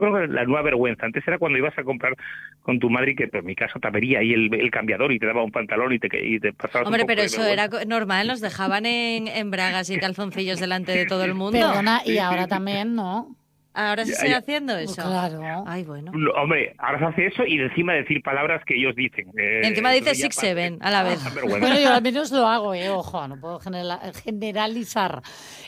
creo que la nueva vergüenza. Antes era cuando ibas a comprar con tu madre y que, pero en mi caso, te abría ahí el cambiador y te daba un pantalón y te pasabas Hombre, un poco pero de eso vergüenza. era normal, nos dejaban en bragas y calzoncillos delante de todo el mundo. Perdona, y ahora también, ¿no? ¿Ahora se Ya, sigue ya. haciendo eso? Claro. Ay, bueno. No, hombre, ahora se hace eso y encima decir palabras que ellos dicen. Encima dice entonces ya 6-7 a la vez. vergüenza. Bueno, yo al menos lo hago, ojo, no puedo generalizar.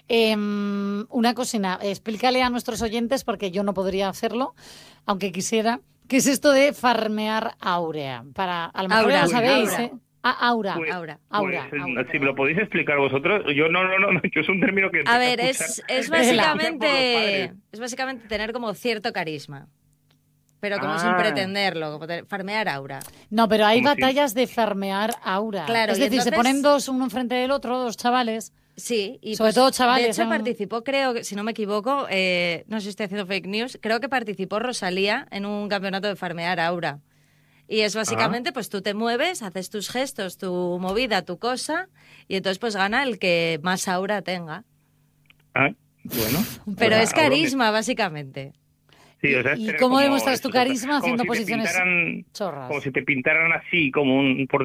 Una cocina, explícale a nuestros oyentes, porque yo no podría hacerlo, aunque quisiera, ¿qué es esto de farmear áurea? A lo mejor Aura, ya lo sabéis, aura. ¿eh? Aura. Pues, Aura. Aura. Si me lo podéis explicar vosotros, yo no, yo es un término que... A ver, empecé a es escuchar por los padres. básicamente tener como cierto carisma. Pero como Ah. sin pretenderlo, como farmear aura. No, pero hay Como si- batallas de farmear aura. Claro, es y decir, se entonces- ponen dos uno enfrente del otro, dos chavales. Sí, y Sobre todo chavales, de hecho son- participó, creo que, si no me equivoco, no sé si estoy haciendo fake news, creo que participó Rosalía en un campeonato de farmear aura. Y es básicamente, pues tú te mueves, haces tus gestos, tu movida, tu cosa, y entonces pues gana el que más aura tenga. Ah, bueno. Pero Pues, es carisma, básicamente. Sí, o sea, es ¿Y tener cómo como demuestras tu eso, o sea, carisma como haciendo si te posiciones pintaran- chorras? Como si te pintaran así, como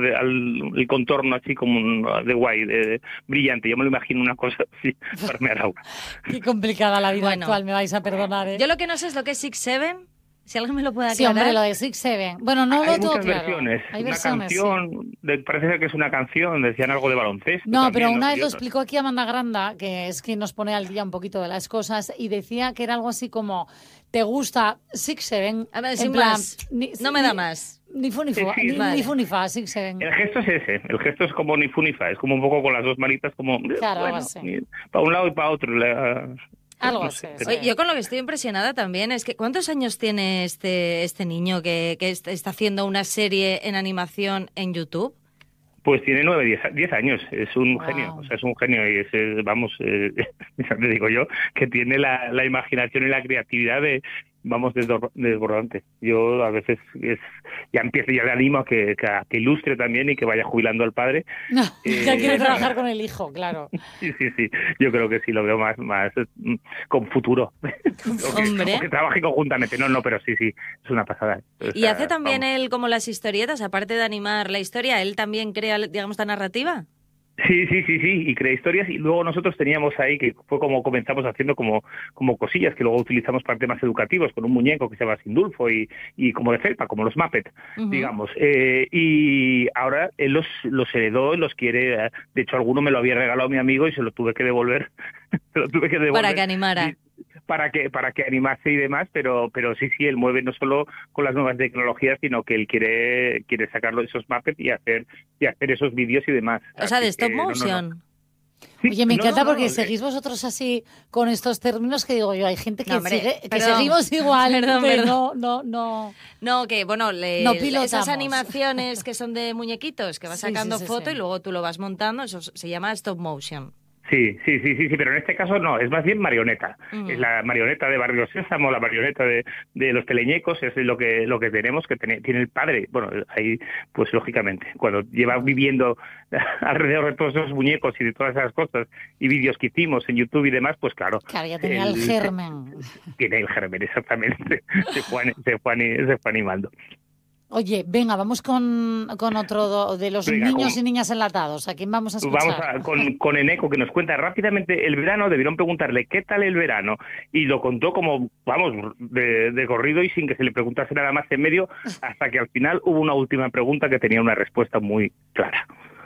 el contorno así como de guay, brillante. Yo me lo imagino una cosa así, farmear aura. Qué complicada la vida Bueno. actual, me vais a perdonar, ¿eh? Yo lo que no sé es lo que es 6-7, si alguien me lo puede Sí, aclarar. hombre, lo de Six Seven. Bueno, no lo Hay tengo muchas claro. versiones. Hay Una versiones, sí. canción, parece ser que es una canción, decían algo de baloncesto. No, también, pero una ¿no? vez Y lo otras. explicó aquí Amanda Granda, que es quien nos pone al día un poquito de las cosas, y decía que era algo así como, ¿te gusta Six Seven? A ver, En sin plan, más. No me da más. Ni fu ni Sí, fa, sí, ni, vale. ni fu ni fa, Six Seven. El gesto es ese, el gesto es como ni fu ni fa, es como un poco con las dos manitas como, Claro, algo así. para un lado y para otro. Algo no así, sé, sí. Oye, yo con lo que estoy impresionada también es que ¿cuántos años tiene este niño que está haciendo una serie en animación en YouTube? Pues tiene 10 años, es un Wow. genio, o sea, es un genio y vamos, ya te digo yo, que tiene la imaginación y la creatividad desbordante. Yo a veces ya le animo a que ilustre también y que vaya jubilando al padre. No, ya quiere trabajar con el hijo, claro. Sí, yo creo que sí, lo veo más con futuro. Hombre. O que trabaje conjuntamente, no, pero sí, es una pasada. O Y sea, hace también vamos. él como las historietas, aparte de animar la historia, él también crea, digamos, la narrativa. Sí, y crea historias y luego nosotros teníamos ahí, que fue como comenzamos haciendo como cosillas que luego utilizamos para temas educativos, con un muñeco que se llama Sindulfo y como de felpa, como los Muppet, Ujú. digamos. Y ahora él los heredó y los quiere, de hecho alguno me lo había regalado mi amigo y se lo tuve que devolver. Para que animara. Para que animase y demás, pero sí, él mueve no solo con las nuevas tecnologías, sino que él quiere sacarlo de esos Muppets y hacer esos vídeos y demás. O sea, de Así que, stop motion. Sí, Oye, me encanta porque no, seguís vosotros así con estos términos que digo yo, hay gente que No, hombre, sigue, que perdón. seguimos igual, Perdón, pero perdón. no. No, que bueno, No pilotamos. esas animaciones que son de muñequitos, que vas Sí, sacando sí, foto sí. y luego tú lo vas montando, eso se llama stop motion. Sí, pero en este caso no, es más bien marioneta. Mm. Es la marioneta de Barrio Sésamo, la marioneta de los teleñecos, es lo que tenemos, que tiene el padre. Bueno, ahí, pues lógicamente, cuando lleva viviendo alrededor de todos esos muñecos y de todas esas cosas y vídeos que hicimos en YouTube y demás, pues claro. Claro, ya tenía el germen. Tiene el germen, exactamente. se fue animando. Oye, venga, vamos con otro de los Venga, niños y niñas enlatados. ¿A quién vamos a escuchar? Con Eneco, que nos cuenta rápidamente el verano. Debieron preguntarle qué tal el verano. Y lo contó como, vamos, de corrido y sin que se le preguntase nada más en medio, hasta que al final hubo una última pregunta que tenía una respuesta muy clara.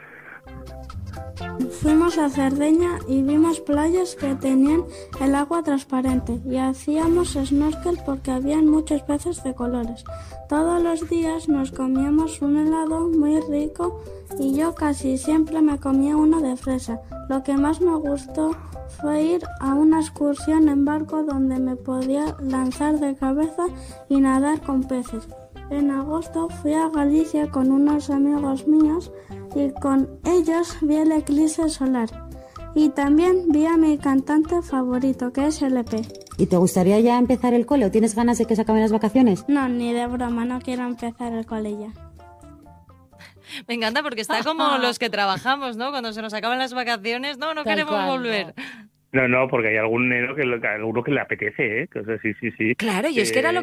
Fuimos a Cerdeña y vimos playas que tenían el agua transparente y hacíamos snorkel porque habían muchos peces de colores. Todos los días nos comíamos un helado muy rico y yo casi siempre me comía uno de fresa. Lo que más me gustó fue ir a una excursión en barco donde me podía lanzar de cabeza y nadar con peces. En agosto fui a Galicia con unos amigos míos y con ellos vi el eclipse solar. Y también vi a mi cantante favorito, que es LP. ¿Y te gustaría ya empezar el cole o tienes ganas de que se acaben las vacaciones? No, ni de broma, no quiero empezar el cole ya. Me encanta porque está como los que trabajamos, ¿no? Cuando se nos acaban las vacaciones, no Tal queremos cual, volver. no. No, porque hay algún neno alguno que le apetece, ¿eh? O sea, sí. Claro, y es que era lo